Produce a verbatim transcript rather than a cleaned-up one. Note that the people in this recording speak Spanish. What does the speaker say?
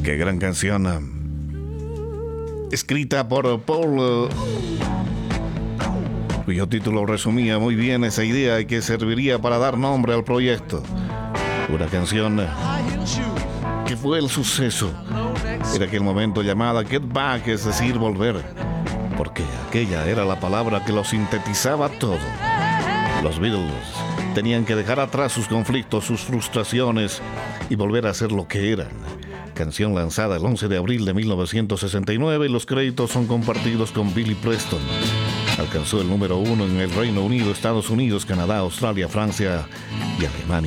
Qué gran canción. Escrita por Paul, cuyo título resumía muy bien esa idea y que serviría para dar nombre al proyecto. Una canción que fue el suceso. Era aquel momento llamada Get Back, es decir, volver. Porque aquella era la palabra que lo sintetizaba todo. Los Beatles tenían que dejar atrás sus conflictos, sus frustraciones y volver a ser lo que eran. Canción lanzada el once de abril de mil novecientos sesenta y nueve y los créditos son compartidos con Billy Preston. Alcanzó el número uno en el Reino Unido, Estados Unidos, Canadá, Australia, Francia y Alemania.